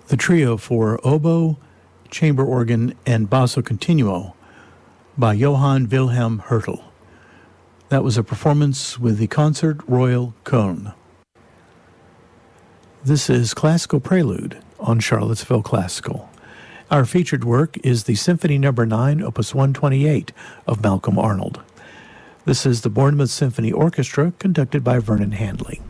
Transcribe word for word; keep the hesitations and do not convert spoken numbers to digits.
The trio for oboe, chamber organ, and basso continuo by Johann Wilhelm Hertel. That was a performance with the Concert Royal Köln. This is Classical Prelude on Charlottesville Classical. Our featured work is the Symphony Number nine, Opus one twenty-eight of Malcolm Arnold. This is the Bournemouth Symphony Orchestra, conducted by Vernon Handley.